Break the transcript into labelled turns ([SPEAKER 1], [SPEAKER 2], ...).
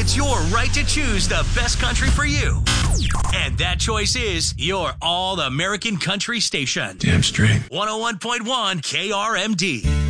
[SPEAKER 1] It's your right to choose the best country for you. And that choice is your All American Country station.
[SPEAKER 2] Damn straight.
[SPEAKER 1] 101.1 KRMD.